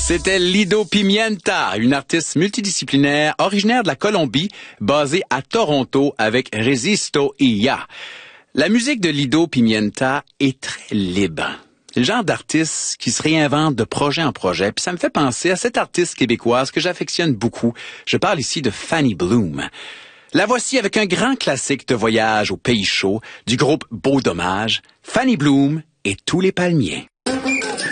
C'était Lido Pimienta, une artiste multidisciplinaire originaire de la Colombie, basée à Toronto avec Resisto y Ya. La musique de Lido Pimienta est très libre. C'est le genre d'artiste qui se réinvente de projet en projet, puis ça me fait penser à cette artiste québécoise que j'affectionne beaucoup. Je parle ici de Fanny Bloom. La voici avec un grand classique de voyage au pays chaud du groupe Beau Dommage, Fanny Bloom et tous les palmiers.